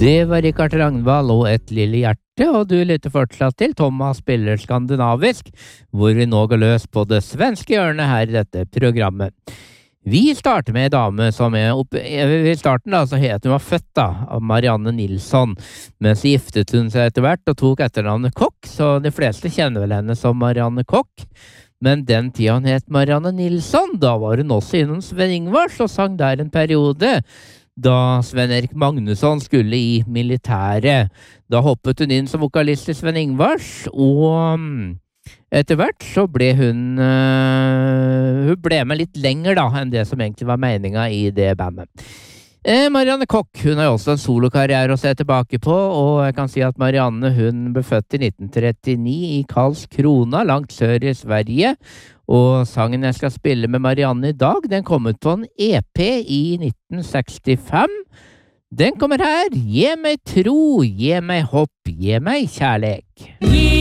Det var Rikard Ragnvald og Et lille hjerte, og du lytter fortsatt til Thomas spiller skandinavisk, hvor vi nå går løs på det svenske hjørnet her i dette programmet. Vi starter med en dame som i starten da, så het hun var født da, av Marianne Nilsson, men så giftet hun seg etter hvert og tok etternavnet Koch, så de fleste kjenner vel henne som Marianne Koch. Men den tida hun het Marianne Nilsson, da var hun også innom Sven Ingvars og sang der en periode, da Sven-Erik Magnusson skulle i militæret. Da hoppet hun inn som vokalist i Sven Ingvars, og etter hvert så ble hun ble med litt lenger da, enn det som egentlig var meninga i det bandet. Marianne Koch, hun har jo også en solokarriere å se tilbake på, og jeg kan si at Marianne, hun ble født i 1939 i Karlskrona, langt sør i Sverige, og sangen jeg skal spille med Marianne i dag, den kom ut på en EP i 1965. Den kommer her. Gi meg tro, gi meg hopp, gi meg kjærlek.